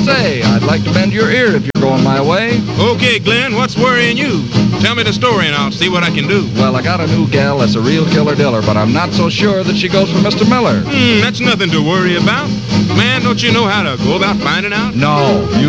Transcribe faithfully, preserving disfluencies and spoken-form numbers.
say, I'd like to bend your ear if you're going my way. Okay, Glenn, what's worrying you? Tell me the story and I'll see what I can do. Well, I got a new gal that's a real killer diller, but I'm not so sure that she goes for Mister Miller. Hmm, that's nothing to worry about. Man, don't you know how to go about finding out? No, you